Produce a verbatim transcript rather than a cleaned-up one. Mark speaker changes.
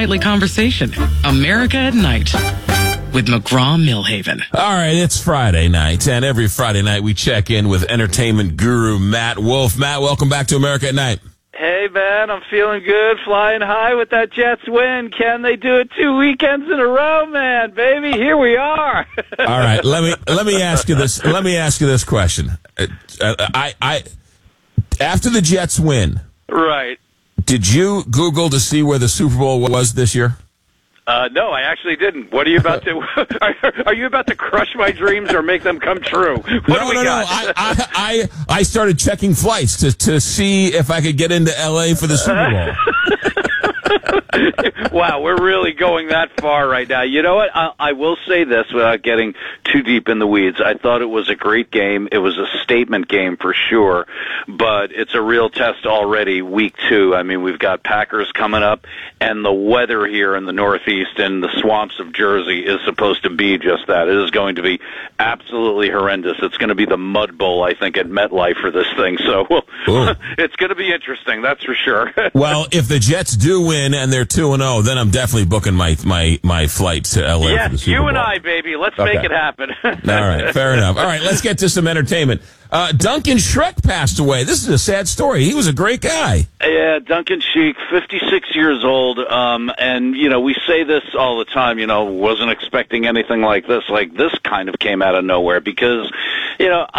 Speaker 1: nightly conversation. America at Night with McGraw-Millhaven.
Speaker 2: All right, it's Friday night, and every Friday night we check in with entertainment guru Matt Wolf. Matt, welcome back to America at Night.
Speaker 3: Hey, man, I'm feeling good, flying high with that Jets win. Can they do it two weekends in a row, man? Baby, here we are.
Speaker 2: All right, let me let me ask you this. Let me ask you this question. Uh, I I after the Jets win,
Speaker 3: right?
Speaker 2: Did you Google to see where the Super Bowl was this year?
Speaker 3: Uh, no, I actually didn't. What are you about to? are, are you about to crush my dreams or make them come true? What
Speaker 2: no,
Speaker 3: do we
Speaker 2: no,
Speaker 3: got?
Speaker 2: no. I, I, I, I started checking flights to to see if I could get into L A for the Super Bowl.
Speaker 3: Wow, we're really going that far right now. You know what? I, I will say this without getting too deep in the weeds. I thought it was a great game. It was a statement game for sure, but it's a real test already, week two. I mean, we've got Packers coming up, and the weather here in the Northeast and the swamps of Jersey is supposed to be just that. It is going to be absolutely horrendous. It's going to be the Mud Bowl, I think, at MetLife for this thing. So well, it's going to be interesting, that's for sure.
Speaker 2: Well, if the Jets do win and they're two and zero, then I'm definitely booking my my my flight to L A.
Speaker 3: Yes,
Speaker 2: for the Super
Speaker 3: you
Speaker 2: Bowl.
Speaker 3: and I, baby. Let's
Speaker 2: Okay.
Speaker 3: make it happen.
Speaker 2: All right, fair enough. All right, let's get to some entertainment. Uh, Duncan Shrek passed away. This is a sad story. He was a great guy.
Speaker 3: Yeah, Duncan Sheik, fifty-six years old, um, and, you know, we say this all the time, you know, wasn't expecting anything like this. Like, this kind of came out of nowhere because, you know,